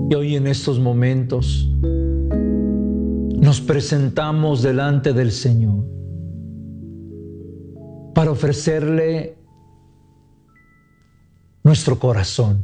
Y hoy en estos momentos nos presentamos delante del Señor para ofrecerle nuestro corazón.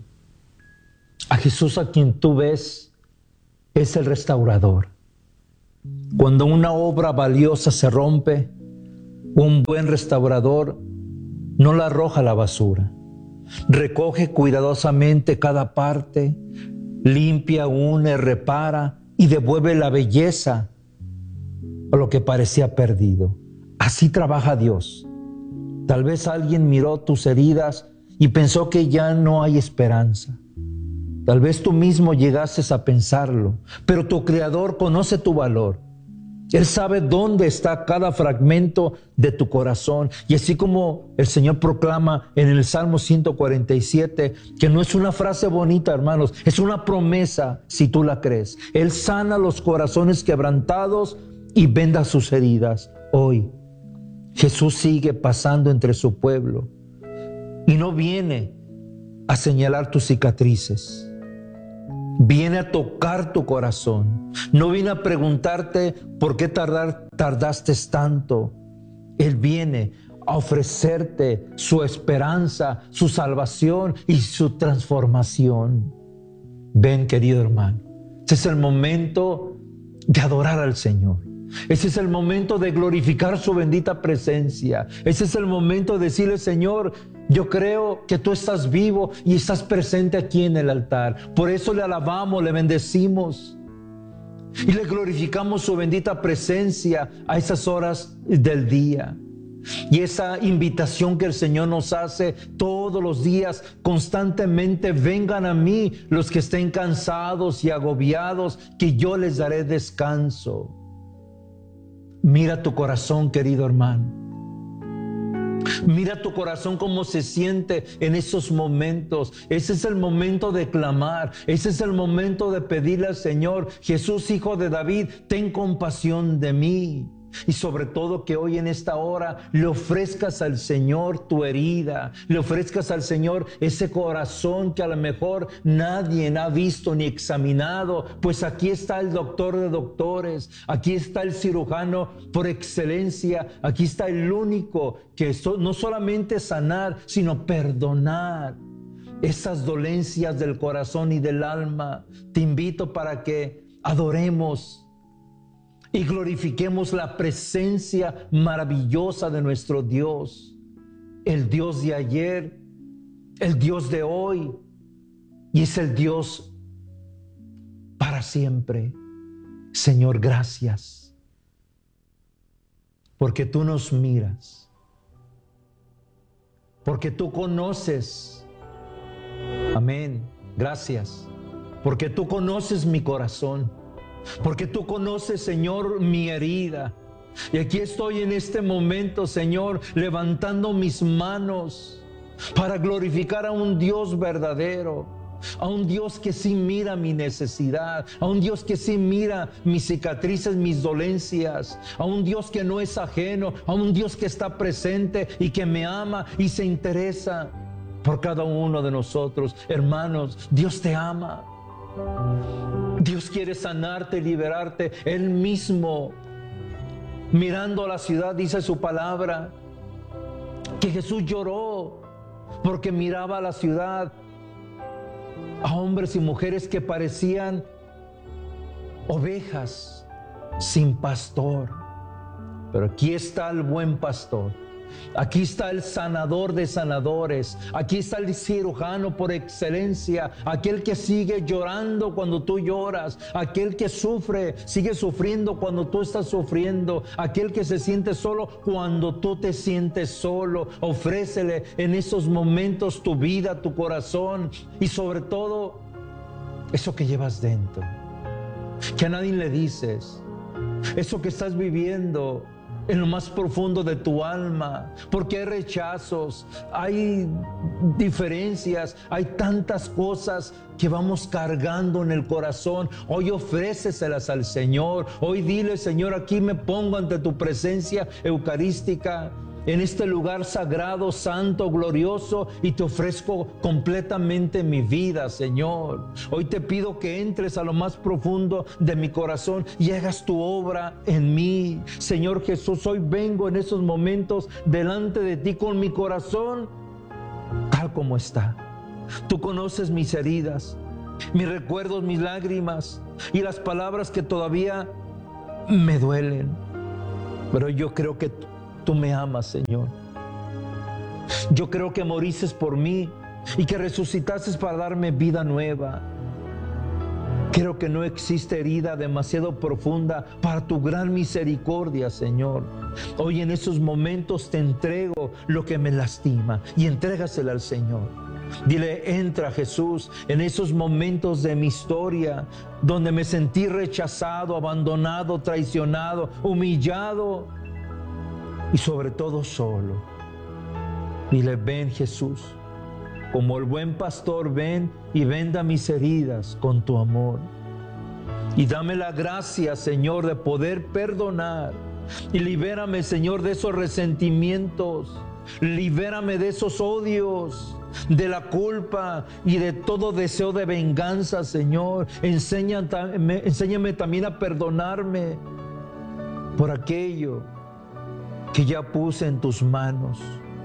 A Jesús, a quien tú ves, es el restaurador. Cuando una obra valiosa se rompe, un buen restaurador no la arroja a la basura. Recoge cuidadosamente cada parte, limpia, une, repara y devuelve la belleza a lo que parecía perdido. Así trabaja Dios. Tal vez alguien miró tus heridas y pensó que ya no hay esperanza. Tal vez tú mismo llegases a pensarlo, pero tu Creador conoce tu valor. Él sabe dónde está cada fragmento de tu corazón. Y así como el Señor proclama en el Salmo 147, que no es una frase bonita, hermanos, es una promesa si tú la crees. Él sana los corazones quebrantados y venda sus heridas. Hoy, Jesús sigue pasando entre su pueblo y no viene a señalar tus cicatrices. Viene a tocar tu corazón. No viene a preguntarte por qué tardaste tanto. Él viene a ofrecerte su esperanza, su salvación y su transformación. Ven, querido hermano. Este es el momento de adorar al Señor. Ese es el momento de glorificar su bendita presencia. Ese es el momento de decirle: Señor, yo creo que tú estás vivo y estás presente aquí en el altar. Por eso le alabamos, le bendecimos y le glorificamos su bendita presencia a esas horas del día. Y esa invitación que el Señor nos hace todos los días, constantemente: vengan a mí los que estén cansados y agobiados, que yo les daré descanso. Mira tu corazón, querido hermano. Mira tu corazón cómo se siente en esos momentos. Ese es el momento de clamar. Ese es el momento de pedirle al Señor: Jesús, Hijo de David, ten compasión de mí. Y sobre todo que hoy en esta hora le ofrezcas al Señor tu herida, le ofrezcas al Señor ese corazón que a lo mejor nadie ha visto ni examinado, pues aquí está el doctor de doctores, aquí está el cirujano por excelencia, aquí está el único que no solamente sanar, sino perdonar esas dolencias del corazón y del alma. Te invito para que adoremos y glorifiquemos la presencia maravillosa de nuestro Dios, el Dios de ayer, el Dios de hoy, y es el Dios para siempre. Señor, gracias, porque tú nos miras, porque tú conoces. Amén. Gracias, porque tú conoces mi corazón. Porque tú conoces, Señor, mi herida. Y aquí estoy en este momento, Señor, levantando mis manos para glorificar a un Dios verdadero, a un Dios que sí mira mi necesidad, a un Dios que sí mira mis cicatrices, mis dolencias, a un Dios que no es ajeno, a un Dios que está presente y que me ama y se interesa por cada uno de nosotros. Hermanos, Dios te ama. Dios quiere sanarte, liberarte. Él mismo, mirando a la ciudad, dice su palabra, que Jesús lloró porque miraba a la ciudad, a hombres y mujeres que parecían ovejas sin pastor. Pero aquí está el buen pastor. Aquí está el sanador de sanadores. Aquí está el cirujano por excelencia. Aquel que sigue llorando cuando tú lloras. Aquel que sufre, sigue sufriendo cuando tú estás sufriendo. Aquel que se siente solo cuando tú te sientes solo. Ofrécele en esos momentos tu vida, tu corazón y sobre todo eso que llevas dentro, que a nadie le dices. Eso que estás viviendo en lo más profundo de tu alma, porque hay rechazos, hay diferencias, hay tantas cosas que vamos cargando en el corazón. Hoy ofréceselas al Señor. Hoy dile: Señor, aquí me pongo ante tu presencia eucarística en este lugar sagrado, santo, glorioso, y te ofrezco completamente mi vida, Señor. Hoy te pido que entres a lo más profundo de mi corazón y hagas tu obra en mí. Señor Jesús, hoy vengo en esos momentos delante de ti con mi corazón tal como está. Tú conoces mis heridas, mis recuerdos, mis lágrimas y las palabras que todavía me duelen. Pero yo creo que tú me amas, Señor. Yo creo que moriste por mí y que resucitaste para darme vida nueva. Creo que no existe herida demasiado profunda para tu gran misericordia, Señor. Hoy en esos momentos te entrego lo que me lastima y entrégasela al Señor. Dile, entra Jesús en esos momentos de mi historia donde me sentí rechazado, abandonado, traicionado, humillado y sobre todo solo. Dile, ven Jesús, como el buen pastor, ven y venda mis heridas con tu amor. Y dame la gracia, Señor, de poder perdonar. Y libérame, Señor, de esos resentimientos. Libérame de esos odios, de la culpa y de todo deseo de venganza, Señor. Enséñame también a perdonarme por aquello que ya puse en tus manos.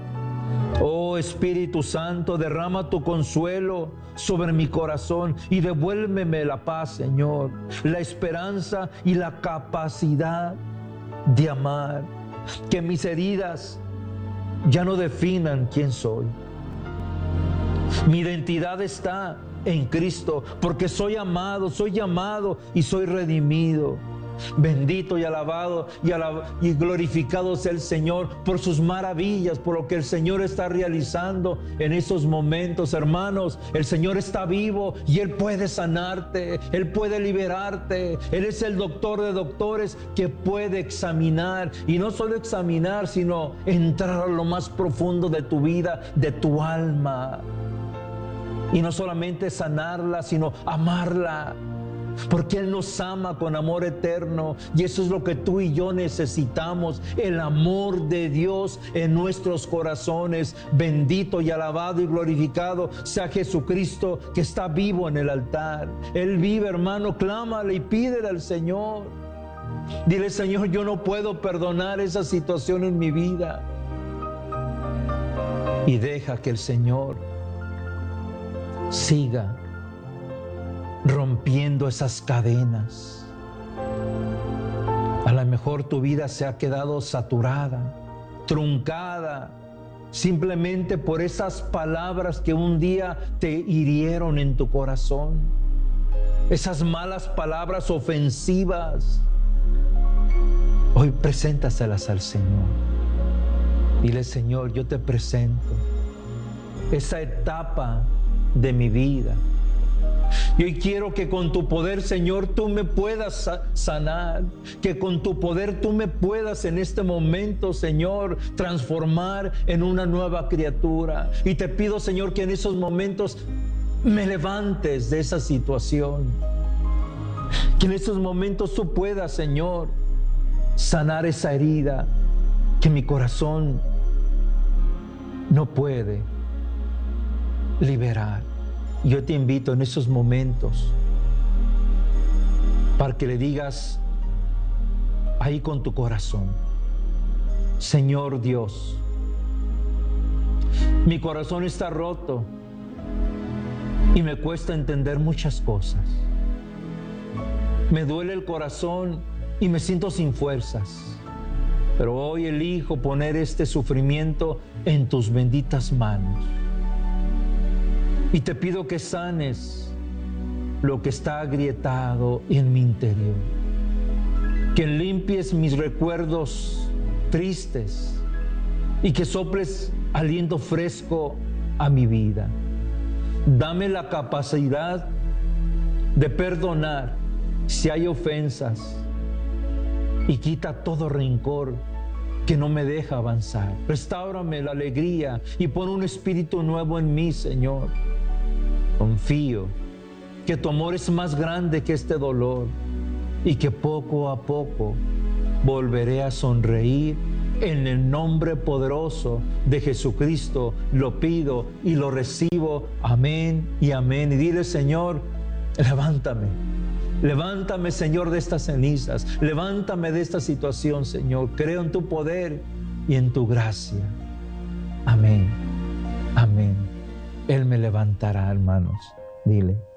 Oh Espíritu Santo, derrama tu consuelo sobre mi corazón y devuélveme la paz, Señor, la esperanza y la capacidad de amar. Que mis heridas ya no definan quién soy. Mi identidad está en Cristo, porque soy amado, soy llamado y soy redimido. Bendito y alabado y glorificado sea el Señor por sus maravillas, por lo que el Señor está realizando en esos momentos. Hermanos, el Señor está vivo y Él puede sanarte, Él puede liberarte. Él es el doctor de doctores que puede examinar, y no solo examinar, sino entrar a lo más profundo de tu vida, de tu alma. Y no solamente sanarla, sino amarla. Porque Él nos ama con amor eterno, y eso es lo que tú y yo necesitamos, el amor de Dios en nuestros corazones. Bendito y alabado y glorificado sea Jesucristo, que está vivo en el altar. Él vive, hermano, clámale y pídele al Señor. Dile, Señor, yo no puedo perdonar esa situación en mi vida. Y deja que el Señor siga rompiendo esas cadenas. A lo mejor tu vida se ha quedado saturada, truncada, simplemente por esas palabras que un día te hirieron en tu corazón. Esas malas palabras ofensivas. Hoy preséntaselas al Señor. Dile, Señor, yo te presento esa etapa de mi vida. Y hoy quiero que con tu poder, Señor, tú me puedas sanar, que con tu poder tú me puedas en este momento, Señor, transformar en una nueva criatura. Y te pido, Señor, que en esos momentos me levantes de esa situación. Que en esos momentos tú puedas, Señor, sanar esa herida que mi corazón no puede liberar. Yo te invito en esos momentos para que le digas ahí con tu corazón: Señor Dios, mi corazón está roto y me cuesta entender muchas cosas. Me duele el corazón y me siento sin fuerzas. Pero hoy elijo poner este sufrimiento en tus benditas manos. Y te pido que sanes lo que está agrietado en mi interior. Que limpies mis recuerdos tristes y que soples aliento fresco a mi vida. Dame la capacidad de perdonar si hay ofensas y quita todo rencor que no me deja avanzar. Restáurame la alegría y pon un espíritu nuevo en mí, Señor. Confío que tu amor es más grande que este dolor y que poco a poco volveré a sonreír En el nombre poderoso de Jesucristo lo pido y lo recibo. Amén y amén. Y dile, Señor, levántame. Levántame, Señor, de estas cenizas. Levántame de esta situación, Señor. Creo en tu poder y en tu gracia. Amén. Amén. Él me levantará, hermanos. Dile.